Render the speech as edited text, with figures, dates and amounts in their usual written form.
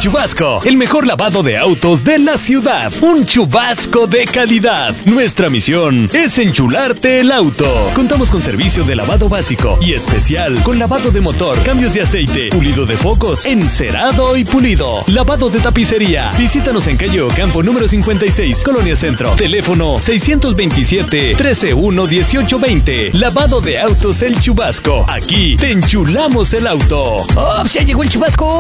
Chubasco, el mejor lavado de autos de la ciudad. Un chubasco de calidad. Nuestra misión es enchularte el auto. Contamos con servicio de lavado básico y especial con lavado de motor, cambios de aceite, pulido de focos, encerado y pulido. Lavado de tapicería. Visítanos en calle Ocampo número 56, Colonia Centro. Teléfono 627-131-1820. Lavado de autos El Chubasco. Aquí te enchulamos el auto. ¡Oh, ya llegó el chubasco!